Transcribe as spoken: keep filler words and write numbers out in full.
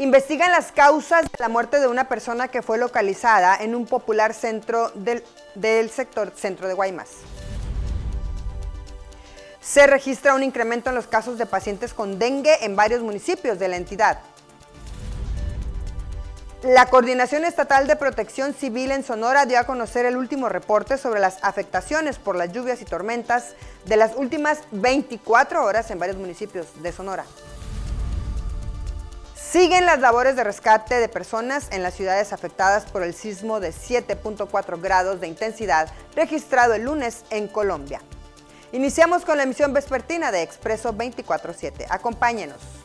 Investigan las causas de la muerte de una persona que fue localizada en un popular centro del, del sector centro de Guaymas. Se registra un incremento en los casos de pacientes con dengue en varios municipios de la entidad. La Coordinación Estatal de Protección Civil en Sonora dio a conocer el último reporte sobre las afectaciones por las lluvias y tormentas de las últimas veinticuatro horas en varios municipios de Sonora. Siguen las labores de rescate de personas en las ciudades afectadas por el sismo de siete punto cuatro grados de intensidad registrado el lunes en Colombia. Iniciamos con la emisión vespertina de Expreso veinticuatro siete. Acompáñenos.